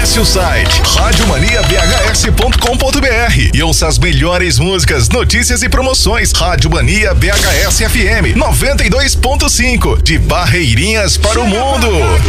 Acesse o site radiomaniabhs.com.br e ouça as melhores músicas, notícias e promoções. Rádio Mania BHS FM 92.5, de Barreirinhas para o mundo.